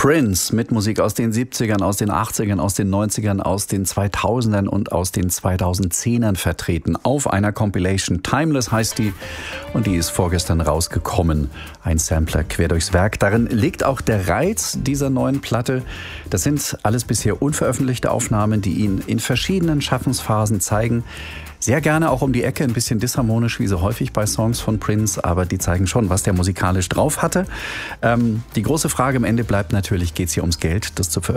Prince mit Musik aus den 70ern, aus den 80ern, aus den 90ern, aus den 2000ern und aus den 2010ern vertreten. Auf einer Compilation. Timeless heißt die und die ist vorgestern rausgekommen. Ein Sampler quer durchs Werk. Darin liegt auch der Reiz dieser neuen Platte. Das sind alles bisher unveröffentlichte Aufnahmen, die ihn in verschiedenen Schaffensphasen zeigen. Sehr gerne auch um die Ecke, ein bisschen disharmonisch, wie so häufig bei Songs von Prince, aber die zeigen schon, was der musikalisch drauf hatte. Die große Frage am Ende bleibt natürlich, geht es hier ums Geld, das zu veröffentlichen?